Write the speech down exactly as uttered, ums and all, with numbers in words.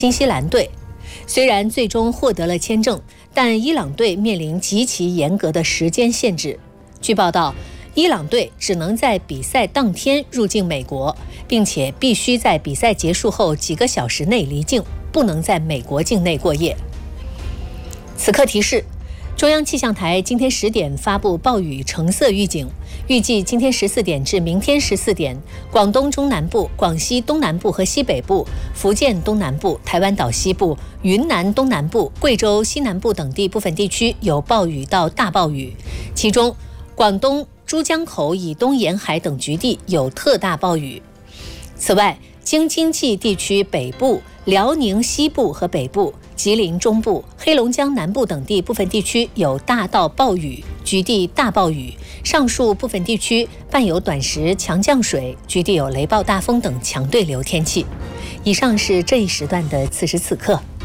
新西兰队。虽然最终获得了签证，但伊朗队面临极其严格的时间限制。据报道，伊朗队只能在比赛当天入境美国，并且必须在比赛结束后几个小时内离境，不能在美国境内过夜。此刻提示：中央气象台今天十点发布暴雨橙色预警，预计今天十四点至明天十四点，广东中南部、广西东南部和西北部、福建东南部、台湾岛西部、云南东南部、贵州西南部等地部分地区有暴雨到大暴雨，其中广东珠江口以东沿海等局地有特大暴雨。此外，京津冀地区北部、辽宁西部和北部、吉林中部、黑龙江南部等地部分地区有大到暴雨，局地大暴雨，上述部分地区伴有短时强降水，局地有雷暴大风等强对流天气。以上是这一时段的此时此刻。